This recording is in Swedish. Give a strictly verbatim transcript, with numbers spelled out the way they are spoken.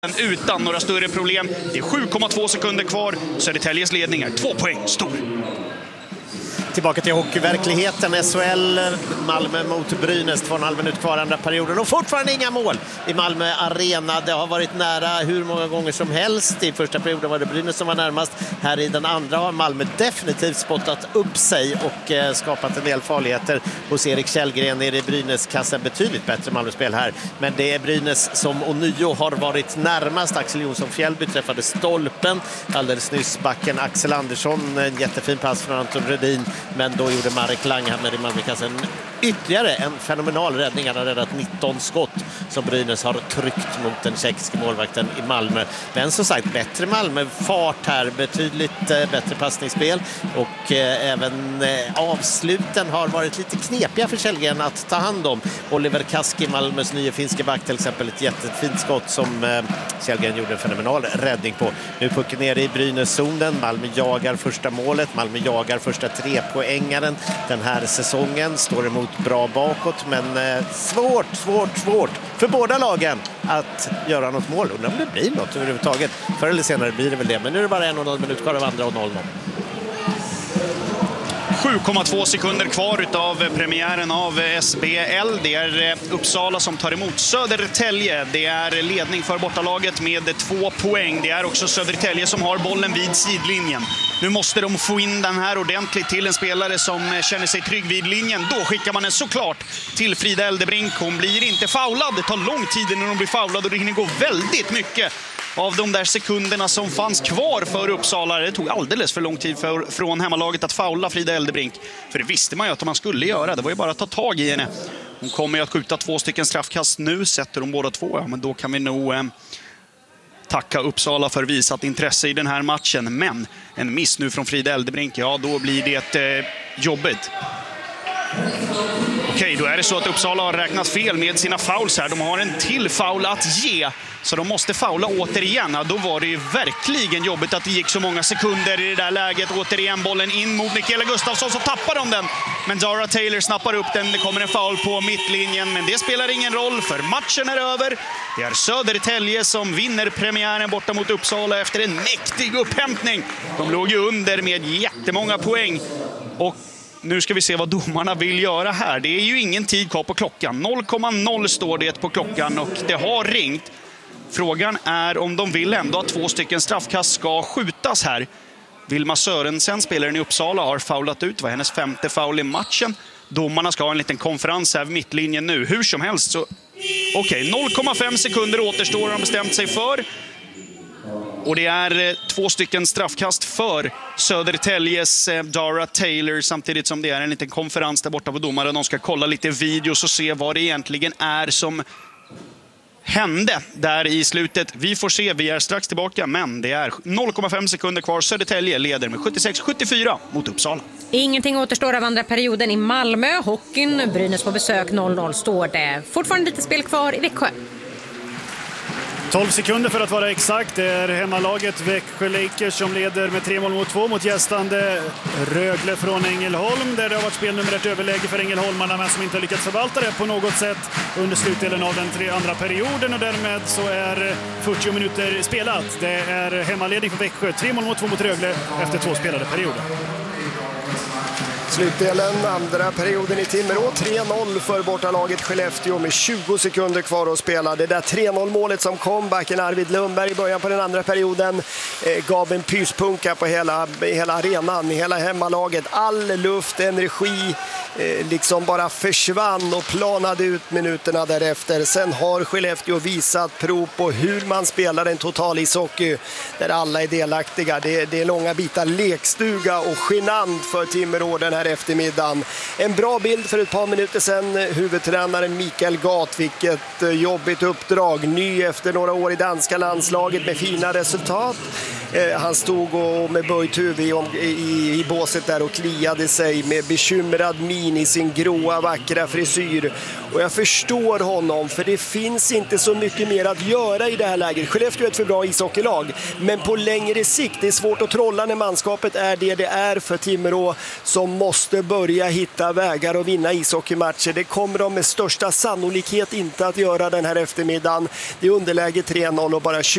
utan några större problem. Det är sju komma två sekunder kvar. Södertäljes ledning är två poäng stor. Tillbaka till hockeyverkligheten. S H L, Malmö mot Brynäs. Två och en halv minut kvar andra perioden. Och fortfarande inga mål i Malmö Arena. Det har varit nära hur många gånger som helst. I första perioden var det Brynäs som var närmast. Här i den andra har Malmö definitivt spottat upp sig och eh, skapat en del farligheter hos Erik Källgren nere i Brynäs-kassen. Betydligt bättre Malmö-spel här. Men det är Brynäs som ånyo har varit närmast. Axel Jonsson Fjällby träffade stolpen. Alldeles nyss backen Axel Andersson. En jättefin pass från Anton Rödin. Men då gjorde Marek Langhammer i Malmökassen ytterligare en fenomenal räddning. Han har räddat nitton skott som Brynäs har tryckt mot den tjeckiska målvakten i Malmö. Men som sagt, bättre Malmö-fart här. Betydligt eh, bättre passningsspel. Och eh, även eh, avsluten har varit lite knepiga för Källgren att ta hand om. Oliver Kaski, Malmös nya finska back till exempel. Ett jättefint skott som eh, Källgren gjorde en fenomenal räddning på. Nu pucken ner i Brynäs-zonen. Malmö jagar första målet. Malmö jagar första trepoängaren den här säsongen. Står emot bra bakåt, men eh, svårt, svårt, svårt för båda lagen att göra något mål. Undrar om det blir något överhuvudtaget. Förr eller senare blir det väl det, men nu är det bara en och noll minut kvar av andra och noll noll. sju komma två sekunder kvar utav premiären av S B L. Det är Uppsala som tar emot Södertälje. Det är ledning för bortalaget med två poäng. Det är också Södertälje som har bollen vid sidlinjen. Nu måste de få in den här ordentligt till en spelare som känner sig trygg vid linjen. Då skickar man den såklart till Frida Eldebrink. Hon blir inte foulad. Det tar lång tid när hon blir foulad och det hinner gå väldigt mycket av de där sekunderna som fanns kvar för Uppsala. Det tog alldeles för lång tid för, från hemmalaget att faula Frida Eldebrink. För det visste man ju att man skulle göra. Det var ju bara att ta tag i henne. Hon kommer ju att skjuta två stycken straffkast nu. Sätter de båda två, ja, men då kan vi nog eh, tacka Uppsala för visat intresse i den här matchen. Men en miss nu från Frida Eldebrink, ja då blir det eh, jobbigt. Okej, då är det så att Uppsala har räknat fel med sina fouls här. De har en till foul att ge, så de måste foula återigen. Ja, då var det ju verkligen jobbigt att det gick så många sekunder i det där läget. Återigen bollen in mot Mikaela Gustafsson, så tappar de den. Men Dara Taylor snappar upp den. Det kommer en foul på mittlinjen, men det spelar ingen roll för matchen är över. Det är Södertälje som vinner premiären borta mot Uppsala efter en mäktig upphämtning. De låg ju under med jättemånga poäng. Och nu ska vi se vad domarna vill göra här. Det är ju ingen tid kvar på klockan. noll komma noll står det på klockan och det har ringt. Frågan är om de vill ändå att två stycken straffkast ska skjutas här. Vilma Sörensen, spelaren i Uppsala, har foulat ut. Det var hennes femte foul i matchen. Domarna ska ha en liten konferens här vid mittlinjen nu. Hur som helst så... Okej, okay, noll komma fem sekunder återstår har de bestämt sig för. Och det är två stycken straffkast för Södertäljes Dara Taylor, samtidigt som det är en liten konferens där borta på domaren. De ska kolla lite videos och se vad det egentligen är som hände där i slutet. Vi får se, vi är strax tillbaka, men det är noll komma fem sekunder kvar. Södertälje leder med sjuttiosex sjuttiofyra mot Uppsala. Ingenting återstår av andra perioden i Malmö. Hockeyn, Brynäs på besök, noll noll står det. Fortfarande lite spel kvar i Växjö. tolv sekunder för att vara exakt. Det är hemmalaget Växjö Lakers som leder med tre mål mot två mot gästande Rögle från Ängelholm, där det har varit spelnummer ett överläge för Ängelholmarna, men som inte har lyckats förvalta det på något sätt under slutdelen av den tre andra perioden, och därmed så är fyrtio minuter spelat. Det är hemmaledning för Växjö, tre mål mot två mot Rögle efter två spelade perioder. Slutdelen, andra perioden i Timrå, tre noll för bortalaget Skellefteå med tjugo sekunder kvar att spela. Det där tre noll-målet som kom, backen Arvid Lundberg i början på den andra perioden, eh, gav en pyspunka på hela, hela arenan, hela hemmalaget. All luft, energi eh, liksom bara försvann och planade ut minuterna därefter. Sen har Skellefteå visat prov på hur man spelar en total ishockey där alla är delaktiga. Det, det är långa bitar lekstuga och genant för Timrå den här eftermiddagen. En bra bild för ett par minuter sedan. Huvudtränaren Mikael Gat, vilket jobbigt uppdrag. Ny efter några år i danska landslaget med fina resultat. Eh, han stod och med böjt huvud i, i, i båset där och kliade sig med bekymrad min i sin gråa vackra frisyr. Och jag förstår honom, för det finns inte så mycket mer att göra i det här läget. Skellefteå är ett för bra ishockeylag, men på längre sikt, det är svårt att trolla när manskapet är det det är för Timrå, som måste börja hitta vägar och vinna ishockeymatcher. Det kommer de med största sannolikhet inte att göra den här eftermiddagen. Det är underläge tre noll och bara tjugo